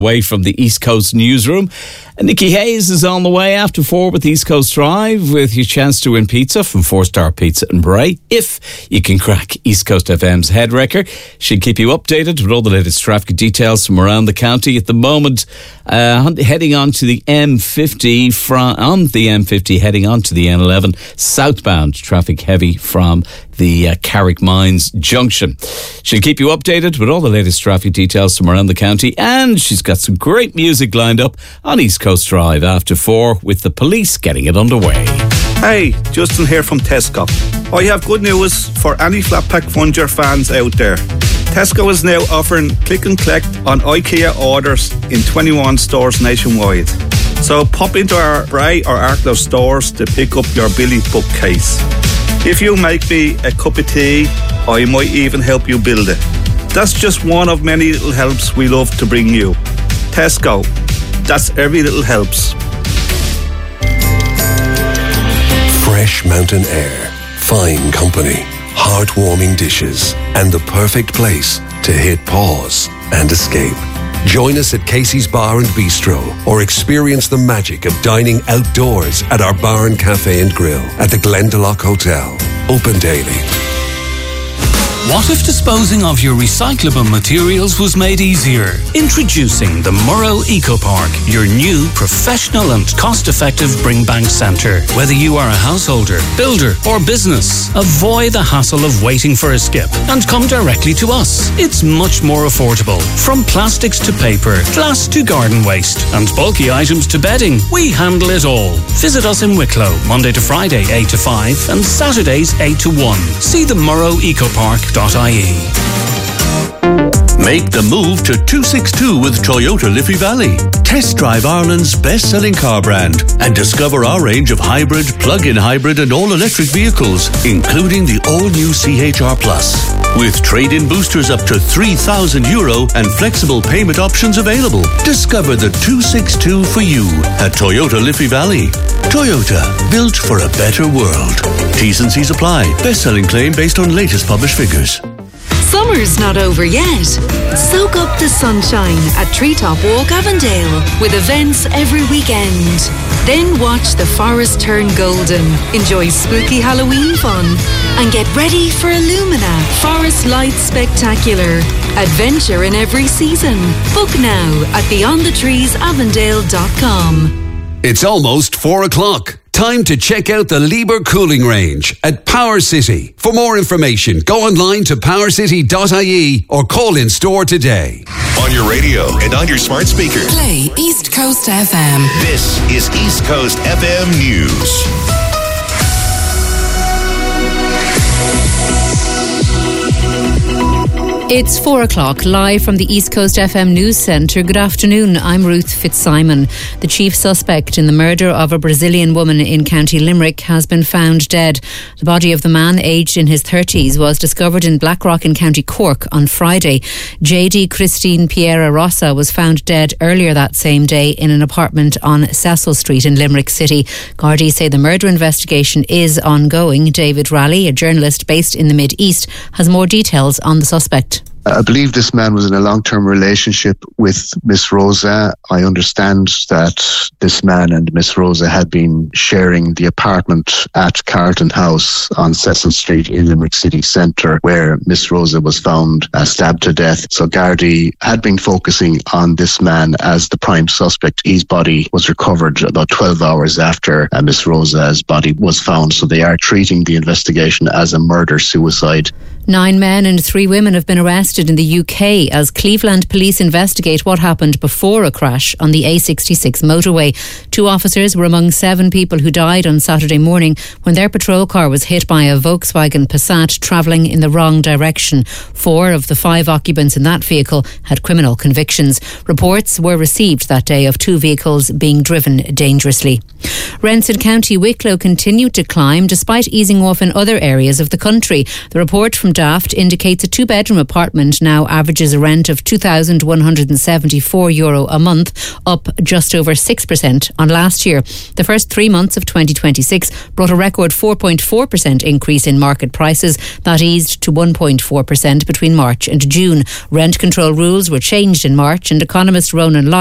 Away from the East Coast newsroom. And Nikki Hayes is on the way after 4 with East Coast Drive with your chance to win pizza from 4-Star Pizza in Bray. If you can crack East Coast FM's head wrecker, she'll keep you updated with all the latest traffic details from around the county. At the moment, heading on to the M50 heading on to the N11 southbound, traffic heavy from the Carrickmines junction. She'll keep you updated with all the latest traffic details from around the county, and she's got some great music lined up on East Coast Drive after 4 with the police getting it underway. Hey, Justin here from Tesco. I have good news for any flat pack Funger fans out there. Tesco is now offering click and collect on IKEA orders in 21 stores nationwide. So pop into our Bray or Arklow stores to pick up your Billy bookcase. If you make me a cup of tea, I might even help you build it. That's just one of many little helps we love to bring you. Tesco, that's every little helps. Fresh mountain air, fine company, heartwarming dishes, and the perfect place to hit pause and escape. Join us at Casey's Bar and Bistro or experience the magic of dining outdoors at our bar and cafe and grill at the Glendalough Hotel. Open daily. What if disposing of your recyclable materials was made easier? Introducing the Murrow Eco Park, your new professional and cost-effective bring bank centre. Whether you are a householder, builder or business, avoid the hassle of waiting for a skip and come directly to us. It's much more affordable. From plastics to paper, glass to garden waste and bulky items to bedding, we handle it all. Visit us in Wicklow, Monday to Friday 8 to 5 and Saturdays 8 to 1. See the murrowecopark.ie. Make the move to 262 with Toyota Liffey Valley. Test drive Ireland's best-selling car brand and discover our range of hybrid, plug-in hybrid and all-electric vehicles, including the all-new CHR Plus. With trade-in boosters up to €3,000 and flexible payment options available. Discover the 262 for you at Toyota Liffey Valley. Toyota, built for a better world. T's and C's apply. Best-selling claim based on latest published figures. Summer's not over yet. Soak up the sunshine at Treetop Walk Avondale with events every weekend. Then watch the forest turn golden, enjoy spooky Halloween fun and get ready for Illumina Forest Lights Spectacular. Adventure in every season. Book now at beyondthetreesavondale.com. It's almost 4 o'clock. Time to check out the Lieber Cooling Range at Power City. For more information, go online to powercity.ie or call in store today. On your radio and on your smart speaker. Play East Coast FM. This is East Coast FM News. It's 4 o'clock, live from the East Coast FM News Centre. Good afternoon, I'm Ruth Fitzsimon. The chief suspect in the murder of a Brazilian woman in County Limerick has been found dead. The body of the man, aged in his 30s, was discovered in Blackrock in County Cork on Friday. JD Christine Piera Rossa was found dead earlier that same day in an apartment on Cecil Street in Limerick City. Gardaí say the murder investigation is ongoing. David Raleigh, a journalist based in the Mid-East, has more details on the suspect. I believe this man was in a long-term relationship with Miss Rosa. I understand that this man and Miss Rosa had been sharing the apartment at Carlton House on Cecil Street in Limerick City Centre, where Miss Rosa was found stabbed to death. So Gardaí had been focusing on this man as the prime suspect. His body was recovered about 12 hours after Miss Rosa's body was found. So they are treating the investigation as a murder-suicide. 9 men and 3 women have been arrested in the UK as Cleveland police investigate what happened before a crash on the A66 motorway. 2 officers were among 7 people who died on Saturday morning when their patrol car was hit by a Volkswagen Passat travelling in the wrong direction. 4 of the 5 occupants in that vehicle had criminal convictions. Reports were received that day of 2 vehicles being driven dangerously. Rents in County Wicklow continued to climb despite easing off in other areas of the country. The report from from Daft indicates a 2-bedroom apartment now averages a rent of €2,174 a month, up just over 6% on last year. The first 3 months of 2026 brought a record 4.4% increase in market prices. That eased to 1.4% between March and June. Rent control rules were changed in March, and economist Ronan